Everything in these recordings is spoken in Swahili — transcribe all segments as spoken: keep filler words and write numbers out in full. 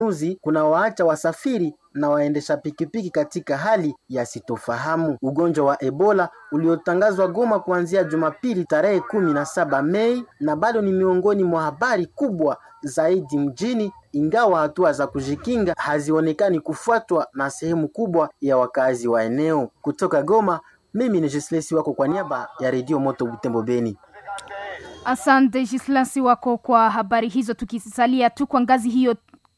uzi kuna waacha wasafiri na waendesha pikipiki katika hali ya sitofahamu. Ugonjwa wa Ebola uliotangazwa Goma kuanzia Jumapili tarehe kumi na saba Mei na bado ni miongoni mwa habari kubwa zaidi mjini, ingawa hatua za kujikinga hazionekani kufuatwa na sehemu kubwa ya wakazi wa eneo. Kutoka Goma, mimi ni Gislesi wako kwa niaba ya Radio Moto Butembo Beni. Asante Gislesi wako kwa habari hizo. Tukisalia tu kwa ngazi hiyo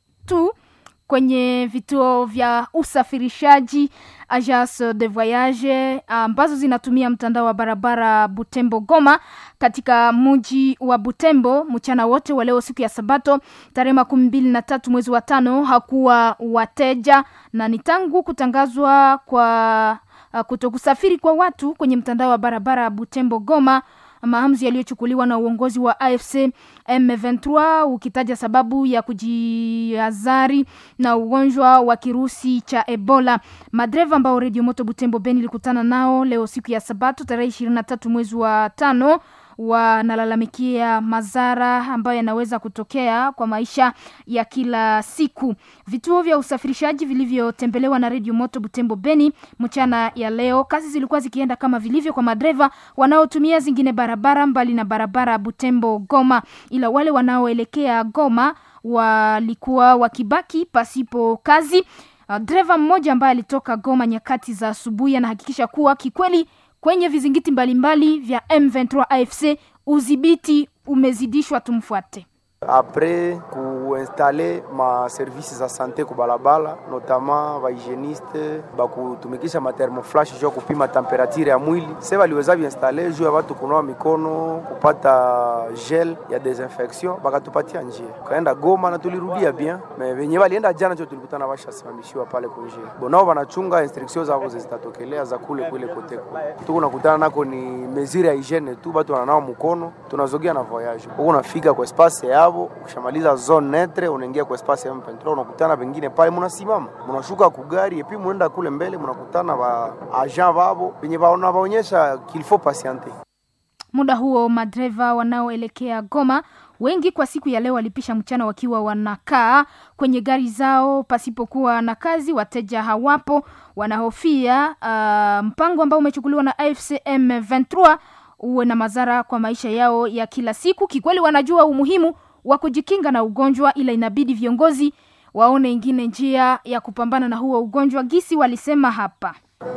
tu kwenye vituo vya usafirishaji Agence de Voyage ambazo zinatumia mtandao wa barabara Butembo Goma katika mji wa Butembo, mchana wote wa leo siku ya Sabato tarehe makumi mbili na tatu mwezi wa tano hakuwa wateja, na ni tangu kutangazwa kwa uh, kutokusafiri kwa watu kwenye mtandao wa barabara Butembo Goma, maamuzi yaliyochukuliwa na uongozi wa A F C M ishirini na tatu ukitaja sababu ya kujihadhari na ugonjwa wa kirusi cha Ebola. Madereva ambao Radio Moto Butembo Beni ilikutana nao leo siku ya Sabato tarehe ishirini na tatu mwezi wa tano wanalalamikia madhara ambayo yanaweza kutokea kwa maisha ya kila siku. Vituo vya usafirishaji vilivyotembelewa na Radio Moto Butembo Beni mchana ya leo, kazi zilikuwa zikienda kama vilivyo kwa madereva wanaotumia zingine barabara mbali na barabara Butembo Goma, ila wale wanaoelekea Goma walikuwa wakibaki pasipo kazi. Uh, dereva mmoja ambaye alitoka Goma nyakati za asubuhi anahakikisha kuwa kikweli kwenye vizingiti mbalimbali vya M ishirini na tatu A F C udhibiti umezidishwa. Tumfuate. Après kuinstaller ma services za santé ku balabala, notamment ba hygieniste ba kutumikisha ma thermoflash jo kupima temperature ya mwili, sasa waliweza installer jo ya watu kunawa mikono, kupata gel ya desinfection, bakatupatia njia kaenda Goma na tulirudia bien. Mais wenye walienda jana jo tulikutana washa simamishiwa pale kwa njia bonao wanachunga instructions zao zitatokelea za kule kule kote. Tuko nakutana nako ni mesure ya hygiene tu, watu wananawa mkono, tunazogea na voyage huko, unafika kwa espace yao, ukishamaliza zone neutre unaingia kwa espace ya M ishirini na tatu, unakutana wengine pale, mnasimama mnashuka kugari epi muenda kule mbele mnakutana ba agent wao wenye waona waonyesha qu'il faut patienter. Muda huo madereva wanaoelekea Goma wengi kwa siku ya leo walipisha mchana wakiwa wanakaa kwenye gari zao pasipokuwa na kazi. Wateja hawapo, wanahofia uh, mpango ambao umechukuliwa na A F C M ishirini na tatu uwe na madhara kwa maisha yao ya kila siku. Kikweli wanajua umuhimu wa kujikinga na ugonjwa, ila inabidi viongozi waone ingine njia ya kupambana na huo ugonjwa. Gisi walisema hapa.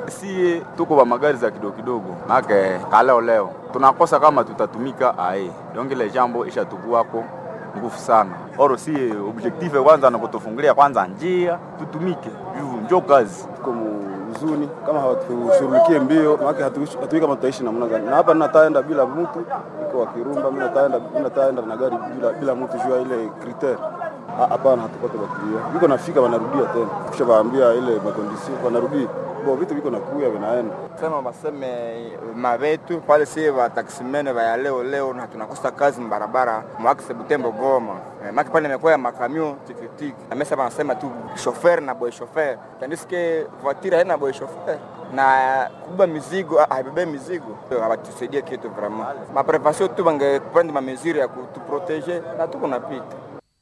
Si tuko wa magari za kidogo kidogo, make kaleo leo tunakosa kama tutatumika ae. Donc ile jambo ishatukua hapo nguvu sana. Oro si objective kwanza na kutufungulia kwanza njia tutumike. Juu njoo kazi. Kama uzuni kama hawatushughulikie mbio, maana hatuiki kama tutaishi namna gani. Na hapa nataenda bila mtu, iko wakirumba mimi nataenda mimi nataenda na gari bila bila mtu jua ile criteria. Hapana, hatupate bakilia. Biko nafika wanarudia tena. Kisha waambia ile makondisio wanarudia. Bo vitu viko nakuya vinaenda. Sema baseme mabetu pale si wa taksimene wa leo leo na tunakosa kazi barabara mwakse Butembo Goma. E, maki pale imekuwa ya makamio tikitiki. Amesema anasema tu chauffeur na boy chauffeur. Tandis que voiture haina boy chauffeur. Na kubeba mizigo haibebe mizigo. Hawatusaidie kitu vraiment. Ma prévention tu bange prendre ma mesure ya kutuproteger na tuko napita.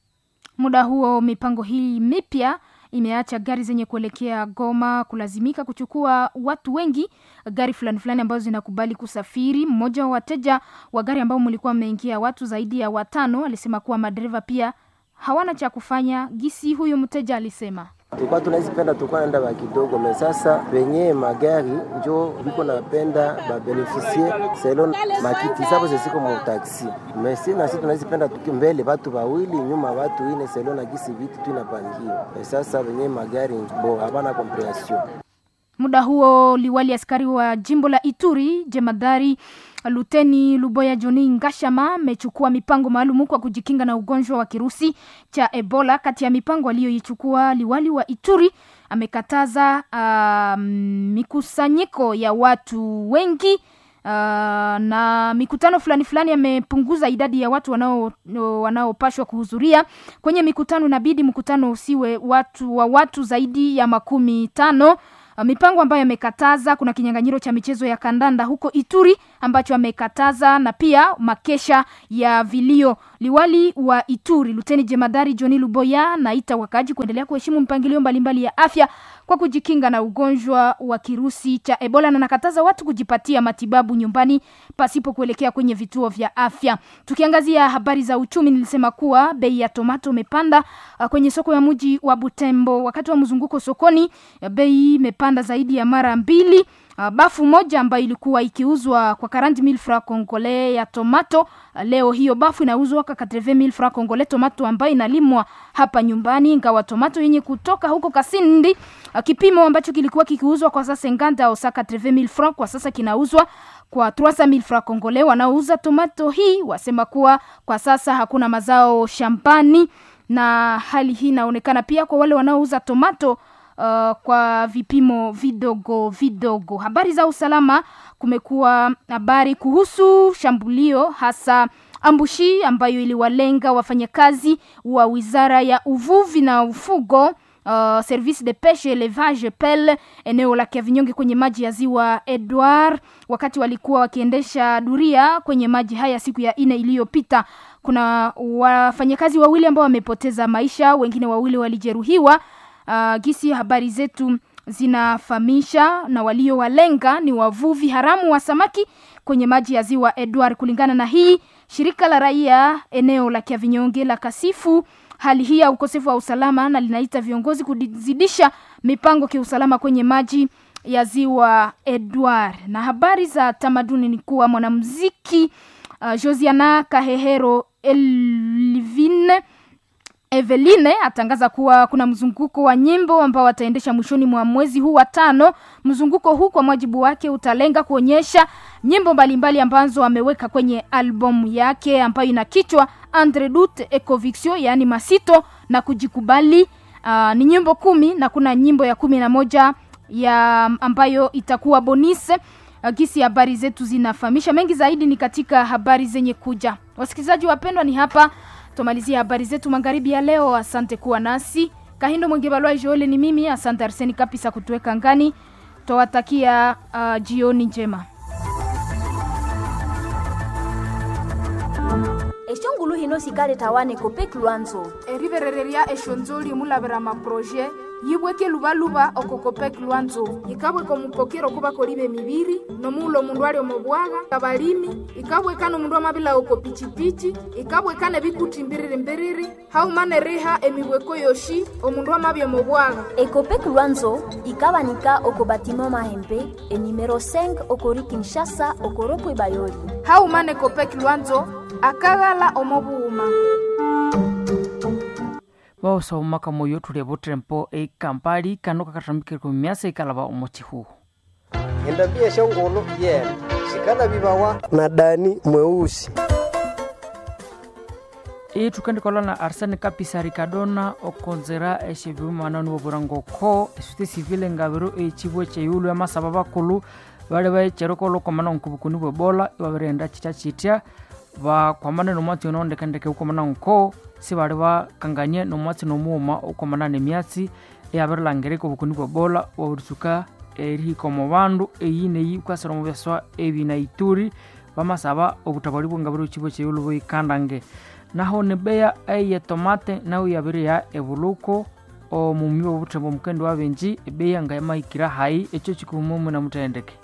Muda huo mipango hii mipya imeacha gari zenye kuelekea Goma kulazimika kuchukua watu wengi, gari fulani fulani ambazo zinakubali kusafiri. Mmoja wa wateja wa gari ambao mlikuwa mmeingia watu zaidi ya watano alisema kuwa madereva pia hawana cha kufanya. Gisi huyo mteja alisema. Tulikuwa tunazipenda tulikuwa naenda ba kidogo, na sasa wenye magari njo biko napenda ba beneficier selon makiti sababu sisi mu taxi. Mesi na sisi tunazipenda tukimbele watu wawili nyuma watu ine selon na gisi vitu tunapangia. Sasa wenye magari bo habana comprehension. Muda huo liwali askari wa jimbo la Ituri jemadari Luteni Luboya Joni Ngashama amechukua mipango maalum kwa kujikinga na ugonjwa wa kirusi cha Ebola. Kati ya mipango aliyoichukua liwali wa Ituri amekataza uh, mikusanyiko ya watu wengi uh, na mikutano fulani fulani. Amepunguza idadi ya watu wanao wanaopashwa kuhudhuria kwenye mikutano, inabidi mkutano usiwe watu wa watu zaidi ya makumi tano. Mipango ambayo amekataza, kuna kinyang'anyiro cha michezo ya kandanda huko Ituri ambacho amekataza, na pia makesha ya vilio. Liwali wa Ituri Luteni Jemadari Johnny Luboya naita wakaji kuendelea kuheshimu mpangilio mbalimbali ya afya kwa kujikinga na ugonjwa wa kirusi cha Ebola, na nakataza watu kujipatia matibabu nyumbani pasipo kuelekea kwenye vituo vya afya. Tukiangazia habari za uchumi, nilisema kuwa bei ya tomato imepanda uh, kwenye soko ya mji wa Butembo. Wakati wa mzunguko sokoni, bei imepanda zaidi ya mara mbili. Uh, bafu moja ambayo ilikuwa ikiuzwa kwa quarante mille francs congolais ya tomato, uh, leo hiyo bafu inauzwa kwa quatre-vingt mille francs congolais, tomato ambayo inalimwa hapa nyumbani. Ingawa tomato yenye kutoka huko Kasindi, uh, kipimo ambacho kilikuwa kikiuzwa kwa sasa nganda au quatre-vingt mille francs, kwa sasa kinauzwa kwa trois cent mille francs congolais. Wanauza tomato hii wasema kuwa kwa sasa hakuna mazao shambani, na hali hii inaonekana pia kwa wale wanaouza tomato Uh, kwa vipimo vidogo vidogo. Habari za usalama, kumekuwa habari kuhusu shambulio hasa ambushi ambayo iliwalenga wafanyakazi wa Wizara ya Uvuvi na Ufugo, uh, Service de Pêche et Élevage P E L, eneo la Kiavinyonge kwenye maji ya Ziwa Edward, wakati walikuwa wakiendesha duria kwenye maji haya siku ya ine iliyopita. Kuna wafanyakazi wawili ambao wamepoteza maisha, wengine wawili walijeruhiwa. Uh, gisi habari zetu zinafahamisha, na walio walenga ni wavuvi haramu wa samaki kwenye maji ya Ziwa Edward. Kulingana na hii, shirika la raia eneo la Kiavinyonge la kasifu hali hii ya ukosefu wa usalama na linaita viongozi kuzidisha mipango ya usalama kwenye maji ya Ziwa Edward. Na habari za tamaduni ni kuwa mwanamuziki uh, Josiana Kahehero Elvine Eveline atangaza kuwa kuna mzunguko wa nyimbo ambao wataendesha mwishoni mwa mwezi huu wa tano. Mzunguko huu kwa mujibu wake utalenga kuonyesha nyimbo mbalimbali ambazo ameweka kwenye albamu yake ambayo ina kichwa Andre Dut et Conviction, yani masito na kujikubali. Uh, ni nyimbo kumi na kuna nyimbo ya kumi na moja ya ambayo itakuwa bonus. Uh, gisi habari zetu zinafahamisha. Mengi zaidi ni katika habari zenye kuja. Wasikilizaji wapendwa, ni hapa tumalizia habari zetu magharibi ya leo. Asante kuwa nasi. Kahindo Mwengebalwa Joel ni mimi. Asante Arseni Kapisa kutuweka ngani. Tuwatakia uh, jioni njema. Eshongulu hino sikare tawane kopek luanzo. Eriverereria eshonzoli mulabera ma projet yibweke lubaluba okokopek luanzo. Ikabwe komupokero kuba kolibe mibiri no mulo mundu ali omobwaga kabalimi. Ikabwe kano mundu amabila okopichipichi. Ikabwe kane bikuti mbiriri mbiriri. Hau mane reha emibweko yoshi omundu amabya omobwaga. Ekopek luanzo ikabanika okobatimo mahembe e numero cinq okori Kinshasa okoropo ibayoli. Hau mane kopek luanzo akagala omobuuma. Wao saumaka moyo tulebotrempo e kampali kanoka katambike ko miasa ikalaba omochihu. Endabia shongolo ye sikana bibawa na Dani mweusi. E tukandi kolana Arsene Kapisa Ricardona okonzera eshevu mananu boburango ko esute civile ngabero e chibwe cheyulu ya masababa kulu bale bae cherokolo komana nkubukuni bobola baberenda chichachitya ba kwamana no mati no ndekandeke ukomana nko si bale ba kanganye no mati no muoma ukomana ne miatsi e aberlangere ko bukuni bobola orusuka eri komo bandu eyine yi kwasero mubeswa ebi na Ituri bamasaba obutabari bwangabero chibo cheyulu boikandange naho nebeya eye tomate naho yabere ya ebuluko o mumyo obutembo mukendo abenji ebeya ngayama ikira hai echo chikumu na mutendeke.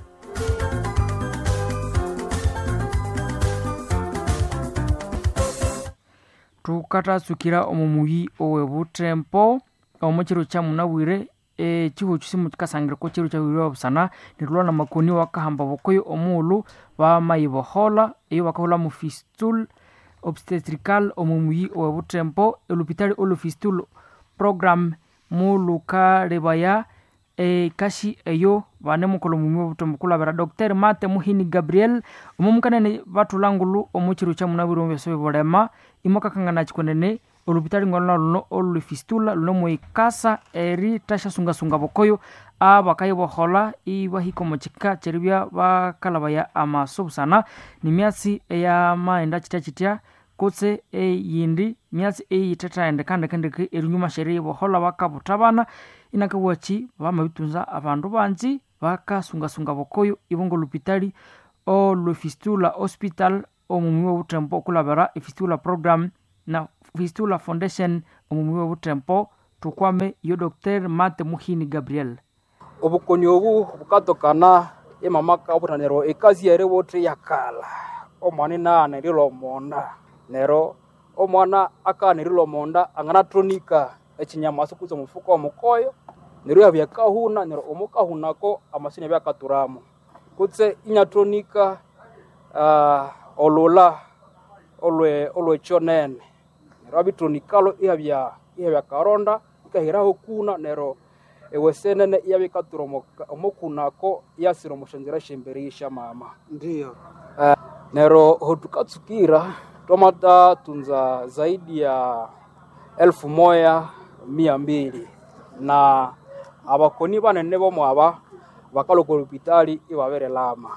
Tukata sukira omumuyi owebutempo omuchiro cha munawire e chiho chusimu kasangire ko chiro cha wiro obusana nirulana makoni wakahamba bokoyo omulu ba mayibohola eyo wakahola mu fistule obstetrical omumuyi owebutempo elupitali olufistule program muluka rebaya e kashi eyo bane mukolo mumwe butombukula bara Dr Mate Muhini Gabriel omumukana ne batulangulu omuchiro cha munabiro mbeso bolema imoka kangana chikonene olupitali ngolona luno olufistula luno moikasa eri tasha sunga sunga bokoyo abakaye bohola ibahiko mochika cheribya bakalabaya amasubsana ni miasi ya maenda chitachitya kutse e yindi miasi e yitata ende kande kande erinyuma sheri bohola bakabutabana inakawachi bamabitunza abandu banzi baka sunga sunga bokoyo ibongo lupitali o lufistula hospital omumwi obutempo okulabera efistula program na fistula foundation omumwi obutempo tukwame yo Dr Mate Muhini Gabriel. Obukoni obu bukatokana emamaka obutanero ekazi yere wote yakala omwana nane rilo monda nero omwana akane rilo monda angana tronika echinyama sukuza mufuko omukoyo nero yabya kahuna nero omukahuna ko amasine byakaturamo kutse inyatronika uh, olola olwe olwe chonene nero abitronikalo yabya yabya karonda ikahiraho kuna nero ewesenene yabikatura omukunako yasiro mushanjira shemberisha mama ndio uh, nero hotukatsukira tomata tunza zaidi ya elfu moja mia mbili na abakoni banene bomo aba bakaloko hospitali ibabere lama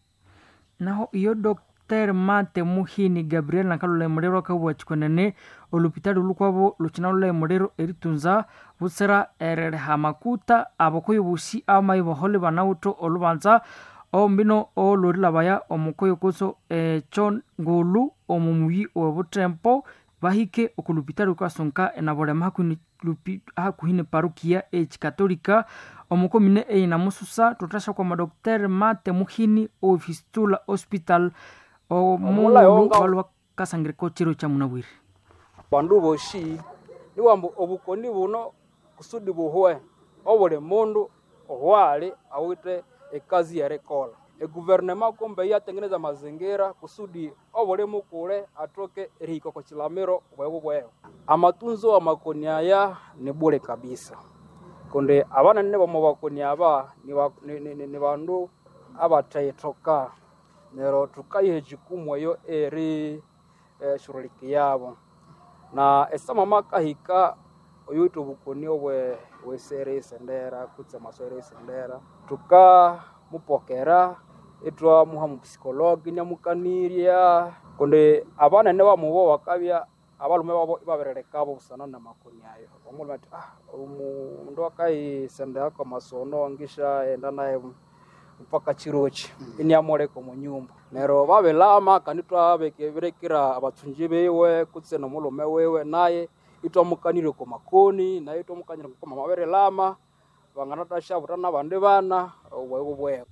naho iyo Dr Mate Muhini Gabriel nakalole murero kabwachikonene olupitali lukwabo lukinalole murero eritunza busera erere hamakuta abokoyo busi amayi bohole banauto olubanza ombino olorila baya omukoyo kuso e chon ngulu omumuyi obutempo bahike okulupitali kwasonka enabole mahakuni lupi hakuhine parukia e katolika omukomine e na mususa tutasha kwa Dr Mate Muhini o fistula hospital o mulu balwa kasangire ko chiro cha munawiri bandu boshi niwambo obukoni buno kusudi buhwe obole mundu ohwale awite ekazi ya rekola e guvernema kombe yatengeneza mazingira kusudi obole mukule atoke riko kwa chilamiro bwewe bwewe amatunzo amakoni aya ni bure kabisa konde abana nne bomo bakoni aba ni ni, ni, ni bandu abatayitoka nero tukaye jikumwe yo eri e, shuruliki yabo na esama makahika oyuto bukoni obwe wesere sendera kutse masore sendera tuka mupokera etwa muhamu psikologi nyamukaniria konde abana ne bamubo bakabya abalume babo babererekabo busana na makoni ayo omulwa ati ah umundu akai sendera kwa masono ngisha enda naye mpaka chirochi mm. ini amore ko munyumba nero babelama kanitwa bekeberekira abatunji bewe kutse no mulume wewe naye itwa mukanire ko makoni na itwa mukanire ko mabere lama banganata butana bande bana wewe wewe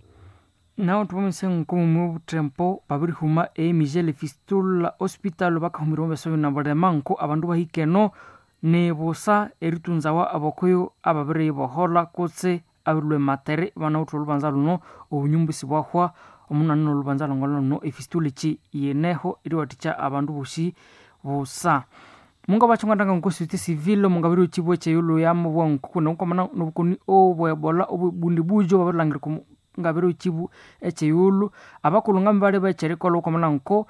nao tumise nkomu mu tempo babiri huma e Michel Fistula hospital bakahumiro beso na baremanko abandu bahikeno ne bosa eritunzawa abokoyo ababere bohola kutse abirwe matere bana utulu banza luno obunyumbisi bwahwa omunano lubanza ngolo no efistule chi yeneho iri waticha abandu bushi busa munga bachungandanga nkositi civil munga biru chibwe che yulo yamo bwanku kuno komana nobukuni obwe bola obubundi bujo babalangire ku ngabiru chibu eche yulu abakulunga mbale bechere kolo komana nko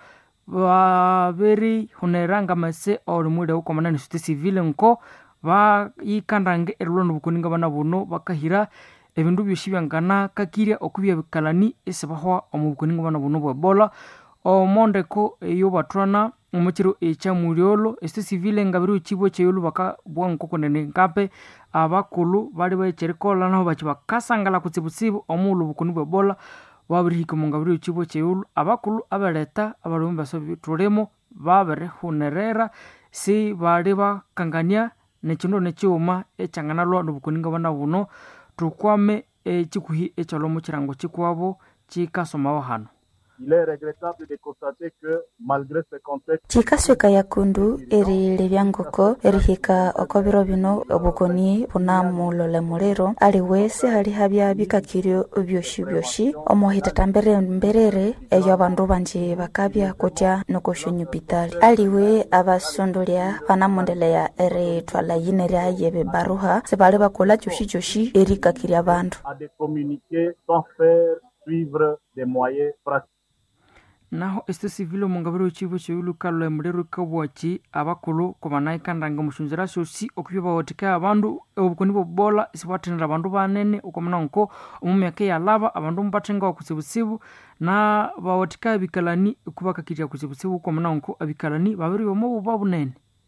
baberi honeranga mase olumure ukomana ni civil nko ba yikandange erulono bukuninga bana buno bakahira ebindu byoshibyangana kakirya okubya bikalani esebahwa omubukuninga bana buno bwebola omondeko eyo batrana omukiro echa muriolo este civile ngabiru chibo cheyulu baka bwanko konene ngape abakulu bali bacherikola naho bachi bakasangala kutsibutsibu omulu bukuni bwebola wabirihiko mungabiru chibo cheyulu abakulu abaleta abalumba baso bitulemo babere hunerera si bali bakangania nechindo nechiuma echanganalwa nobukuninga bana buno tukwame echikuhi echalomo chirango chikwabo chikasoma hano. Il est regrettable de constater que malgré ce contexte chikasweka yakundu eri lebyangoko erihika okobiro bino obukoni bunamulole mulero ali wese hali habya bikakirio byoshi byoshi omuhita tambere mberere eyo abandu banje bakabya kotya nokoshonyu pitali aliwe abasondolia banamondelea eri twala yinera yebe baruha sebale bakola joshi joshi eri kakiria abandu à de communiquer sans faire suivre des moyens pratiques. Naho este civilo mungabiru chibu chulu kalo mreru kabwachi abakulu komanai kandanga mushunzira sosi okubiba watika abandu obukoni bobola isibatinira abandu banene ukomana nko omumyake ya lava abandu mbatenga okusibusibu na bawatika bikalani kubaka kirya kusibusibu ukomana nko abikalani babiri bomo babunene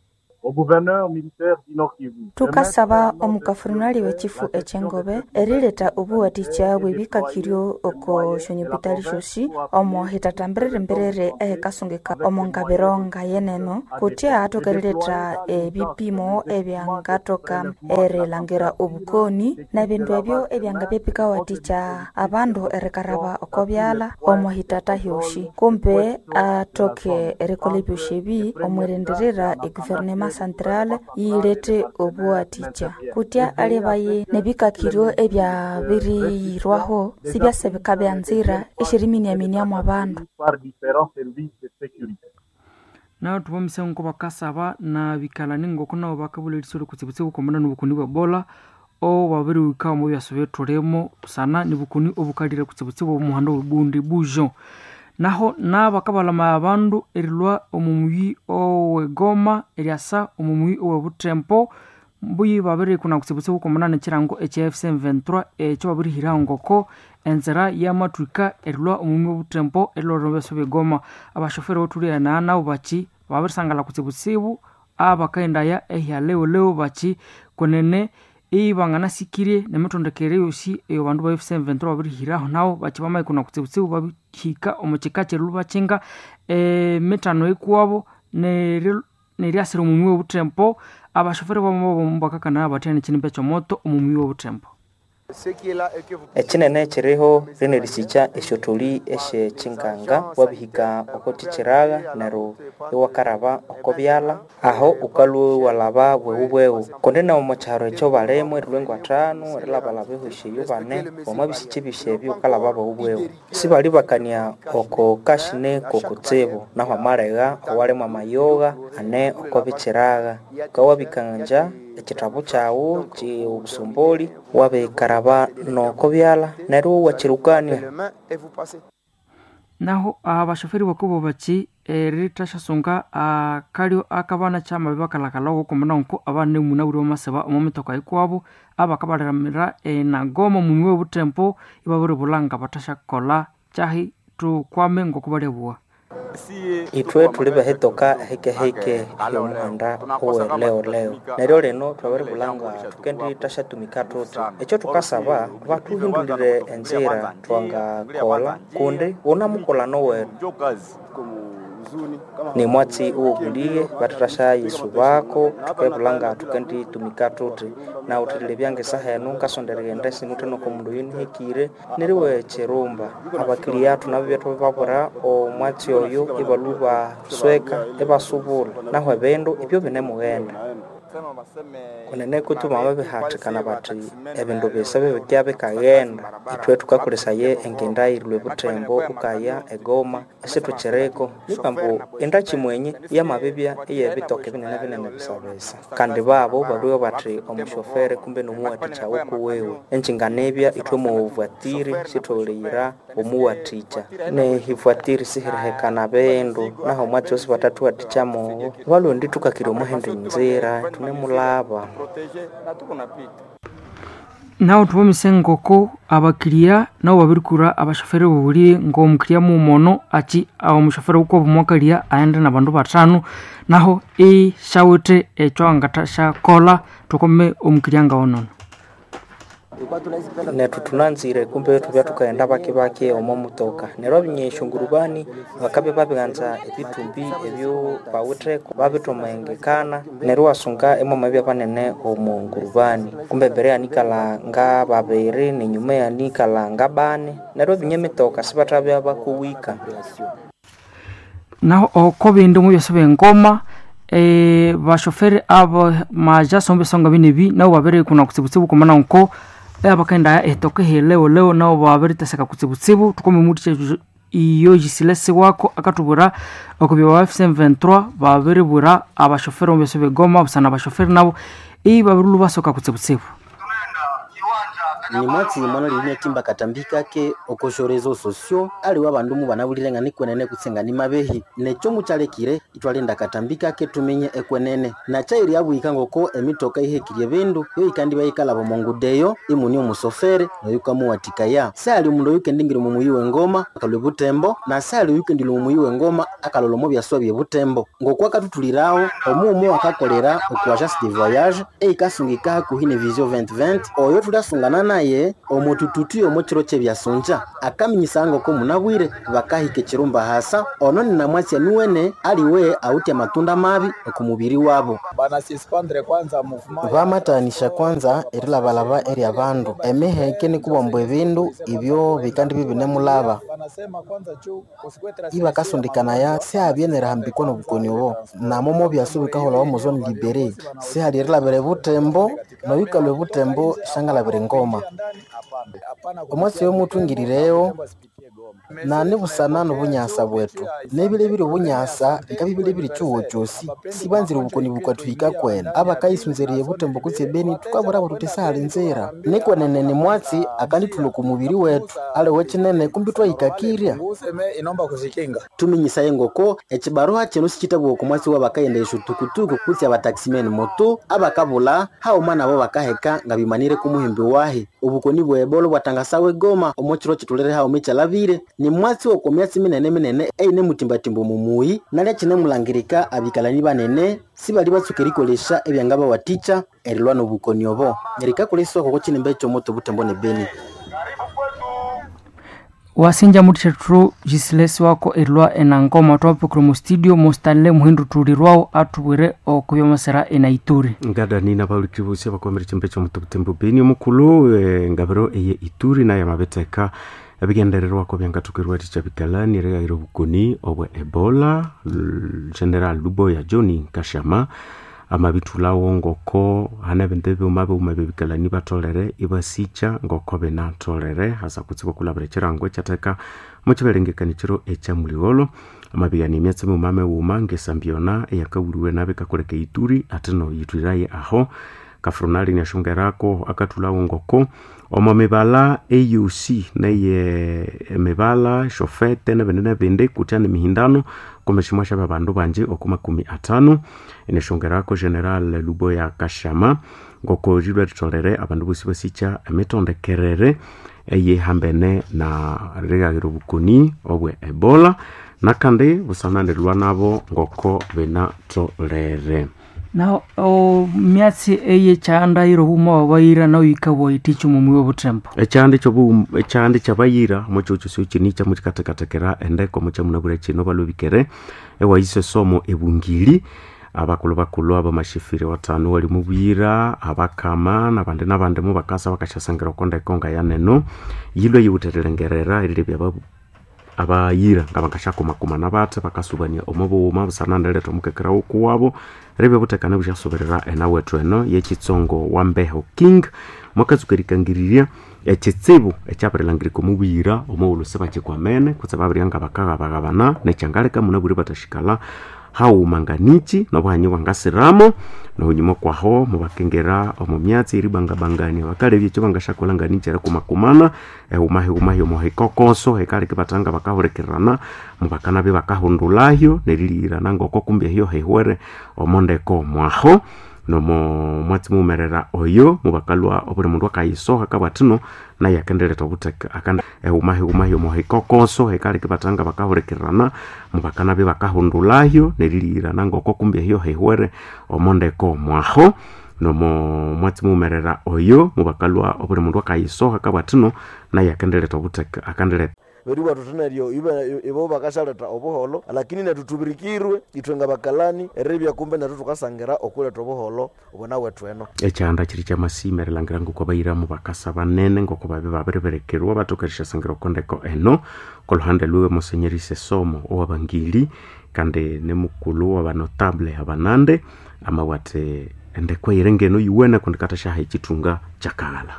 au gouverneur militaire du Nord Kivu. Tukasaba omukafurunali wechifu echengobe erileta obuwaticha bwebikakiryo oko shonyopitali shoshi omo hitatamberere mberere ehekasungika omo ngabironga yeneno kutia atokerileta ebipimo ebyangatoka erilangira obukoni na bindu ebyo ebyanga byepika waticha abandu erikaraba okobyala omo hitata hyoshi kumbe atoke erikolebyoshyebi omwerenderera eguvernema centrale yilete obuwaticha kutia alebaye nebikakiryo ebya birirwaho sibyasebeka byanzira eshirimini yaminiamu abandu na tubomise ngo bakasaba na bikalani ngo kuna bakabulirisoro kutsibutse bukomana n'ubukuni bwa bola o babiri wika mu byasubye turemo sana nibukuni obukalire kutsibutse bo muhando bundi bujo naho nabakabalama abandu erilwa omumuyi owegoma eriasa omumuyi owebutempo mbuyi babiri kuna kutsibutse bukomana n'kirango H F C twenty-three echo babiri hirangoko enzera ya matwika erilwa omumuyi owebutempo erilwa robeso begoma abashoferi oturiya na na ubachi babiri sangala kutsibutsibu abakaenda ya ehya leo leo bachi konene ibangana sikire nemetondekere yoshi eyo bandu ba F C twenty-three babiri hiraho nawo bachi bamaye kuna kutsibutsibu babihika omukikache lubachinga e metano ekuwabo ne neriasira omumuyi owebutempo abashoferi bamwe bombakakana abatene kinimpe chomoto omumuyi owebutempo Echinene chiriho rine risicha eshotoli eshe chinkanga wabihika okotichiraga nero ewakaraba okobyala aho ukalu walaba bwebwewu kondena omacharo echo balemwe rwengo atano relaba labeho sheyo bane omabisiche bishebyo kalaba bwebwewu sibali bakania oko kashine kokutsebo naho marega owalema mayoga ane okobichiraga kawabikanja ekitabu chawo chi obusumboli wabe karaba no kobyala nero wachirukania naho abashoferi bakubo bachi eritasha songa akalyo akabana chama bibakalakala okomana nko abane muna buri maseba omometoka ikwabo abakabaramira na goma mumwe obutempo ibabure bulanga batasha kola chahi tu kwame ngokubale bua itwe tulibe hetoka heke heke yo muhanda uwe leo leo neryo leno twabere bulanga tukendi tasha tumikatote echo tukasaba batu hindulire enzira twanga kola kunde una mukola nowe ni mwatsi uogulie batarasha Yesu bako tukebulanga tukendi tumikatote na utilile byange sahenu kasondere ndesi muteno ko mundu yini hekire neriwe cherumba abakiriya tunabye tubabura o mwatsi oyo ibaluba sweka ebasubula naho ebendo ibyo bine mugenda kunene kutuma babihatikana bati ebindu bisabe bikyabe kagenda itwe tukakolesa ye engenda irwe butembo ukaya egoma ese tuchereko nikambo enda chimwenye ya mabibya iye bitoke binene binene bisabesa kandi babo baruyo bati omushofere kumbe numuwaticha ukuwewe enjinganebya itwe mu vuatiri sitolira omuwaticha ne hivuatiri sihirehekana bendo naho mwatsi batatu watichamo balondi tukakiro muhende nzira tunemulaba naho tubomise ngoko abakiriya nabo babirikura abashoferi buburi ngo omukiriya mu mono achi awo mushoferi uko bumwakaliya aenda nabandu batano naho e shawete echo angatasha kola tukome omukiriya ngaonono netu tunanzire kumbe tubya tukaenda baki baki omo mutoka nero binyeshungurubani bakabe babiganza ebitumbi ebyo bawutre babitomengekana nero asunga emo mabya banene omo ngurubani kumbe bere anikala nga babere ni nyume ya nikala nga bane nero binyemitoka sibatabya bakuwika naho okobinde mu byose ngoma e bashoferi abo maja sombe songa binebi nabo babere kuna kutsibutsibu komana nko abakaenda etoke heleo leo nao babirita saka kutsibutsibu tukome mutiche iyo jisilese wako akatubura okubya wa F C twenty-three babiri bura abashoferi ombese begoma busana abashoferi nabo iyi babirulu basoka kutsibutsibu ni mwatsi mwana limwe timba katambika ke okoshorezo sosio ali wabandumu banabuliranga ni kwenene kutsenga ni mabehi necho muchalekire itwalenda katambika ke tumenye ekwenene na chairi yabuika ngoko emitoka ihekirye bindu yo ikandi bayikala bomongudeyo imuni omusofere no yukamu watikaya sali mundu yuke ndingiro mu muyiwe ngoma akalwe butembo na sali yuke ndilo mu muyiwe ngoma akalolomo byaswa bye butembo ngokwa katutulirawo omumu akakolera okwajas de voyage e ikasungika kuhine vision vingt vingt oyo tulasungana naye omutututu omochiro che byasonja akaminyisanga ko munabwire bakahike kirumba hasa ono ni namwatsi nuwene aliwe auti matunda mabi okumubiri wabo bana suspendre kwanza movement vamatanisha kwanza erila balaba eri abandu emeheke ni kubombwe bindu ibyo bikandi bibinemulaba banasema kwanza chu kusikwetera iba kasundikana ya se abienera hambikono bukoni obo na momo byasubika hola mu zone libere se halirila bere butembo no bikalwe butembo shangala bere ngoma omwatsi yo mutungirireyo na nebusana n'obunyasa bwetu nebile biri obunyasa nkabibile biri chuo chosi sibanzira ubukoni bukatwika kwena abakayisunzeriye butembo kutsebeni tukabura abo tutesali nzera nikwenene ni mwatsi akandi tuluku mubiri wetu ale wechinene kumbitwa ikakirya inomba kuzikinga tuminyisa yengoko echibaroha cheno sichitabwo kumwatsi wa bakayendesha tukutuku kutsi abataximeni moto abakabula hao mana bo bakaheka ngabimanire kumuhimbi wahe ubukoni bwebolo bwatangasawe goma omochiro chitulere hao mecha lavire ni mwatsi wo komyatsi minene minene eine mutimbatimbo mumuyi nalya chine mulangirika abikalani banene sibali batsukerikolesha ebyangaba waticha erilwa no bukoni obo erika koleswa koko chinembe cho moto butembo ne beni wasinja mutitru jisilesi wako erilwa enangoma twapo mu studio Mostanle muhindu tulirwao atubwire okubyomasera enaituri ngada nina baurikibusi bakomere chimbe cho moto butembo beni omukulu e, ngabero eye ituri na yamabeteka abigendererwa ko byangatukirwa tichabikalani rega irobukoni obwe Ebola General Luboya Johnny Kashama amabitula wongoko hanabendebe umabe umabebikalani batolere ibasicha ngoko bena tolere hasa kutsibo kulabere chirango chateka muchiberengekani chiro echa muligolo amabiyani myatse mu mame wuma ngesambiona yakawuriwe nabe kakoleke ituri ateno yituraye aho kafronali ni ashungerako akatula wongoko omamebala A U C naye mebala shofete na benene bende kutane mihindano komeshimwasha babandu banje okuma kumi atano ineshongerako General Luboya Kashama ngoko jidwa tolere abandu bosi basicha emetondekerere eye hambene na regagiro bukoni obwe Ebola nakande busanane lwanabo ngoko bena tolere na o myatsi eye chanda iro huma wabayira na uyikabo iticho mumwe butempo echande cho bu echande chabayira mochocho so chini cha mutikatekera endeko mocha munabure chino balobikere ewa ise somo ebungili abakulo bakulo abamashifire watano wali mubwira abakama nabande nabande mu bakasa bakashasangera konda konga yaneno yilo yibutetelengerera ile byababu abayira ngabakashako makuma nabate bakasubania omobo mabsanandele tomukekera okuwabo rebe butekana bushasoberera enawe tweno yechitsongo wambeho king mwakazukerikangiriria echitsebo echaperelangiriko mubwira omowolo sebache kwamene kutsababrianga bakaga bagabana nechangaleka munaburi batashikala hau manganichi nobwanyi wangasiramo no nyimo kwaho mubakengera omumyatsi iribanga bangani bakale bye bangashakola nganichi ara kumakumana e umahe umahe mohikokoso hekale kibatanga bakahorekerana mubakana be bakahundulahyo nerilira nangoko kumbye hiyo hehwere omondeko mwaho no mo mwatsi mumerera oyo mubakalwa obure mundu akayisoha kabatino na yakendeleta obuteka akanda e umahe umahe mohikokoso hekale kibatanga bakahorekerana mubakana be bakahundulahyo nerilira nangoko kumbye hiyo hehwere omondeko mwaho no mo mwatsi mumerera oyo mubakalwa obure mundu akayisoha kabatino na yakendeleta obuteka akandeleta beriwa tutenario iba ibo bakashaleta obuholo lakini natutubirikirwe itwenga bakalani erebya kumbe natu tukasangera okule tobuholo ubona wetu eno echanda chiri cha masimere langirango kwa bayira mu bakasa banene ngoko babe babereberekerwa batokerisha sangero kondeko eno kolhande luwe monsenyeri Sesomo owabangili kande nemukulu wa notable abanande amawate endekwa irengeno yuwena kondikata shaha ichitunga chakala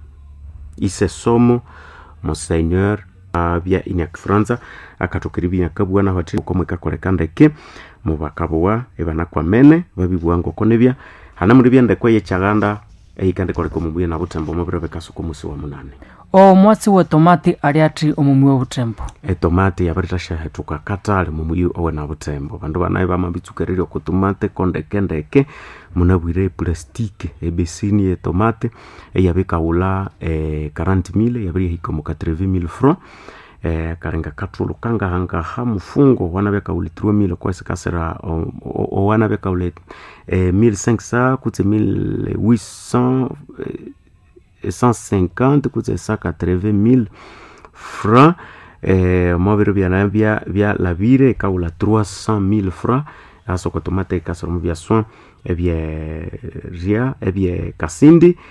Isesomo Monseigneur bya inyak Franza akatokiribya kabwana hati komweka korekandeke mubakabwa ebana kwa mene babibwango konebya hana muri byande kwa yechaganda eikande kore komubuye na butembo mabiro bekasuko musi wa munane o mwatsi wa tomati ali ati omumwi wa butembo e tomati yabarita shahetuka katale mumuyi owe na butembo bandu banaye bamabitsukererio ku tomate kondekendeke munabwire plastike ebesini e tomate eyabekaula e quarante mille yabiri hikomo quatre-vingt mille francs eh karenga katulu kanga hanga hamufungo wanabeka uli trois mille kwa sikasera o, o, o wanabeka uli eh, mille cinq cents kutse mille huit cents eh, cent cinquante kutse cent quatre-vingt mille francs eh mobile bya bya bya la vire kaula trois cent mille francs aso ko tomate kasoro bya soin e bya ria e bya kasindi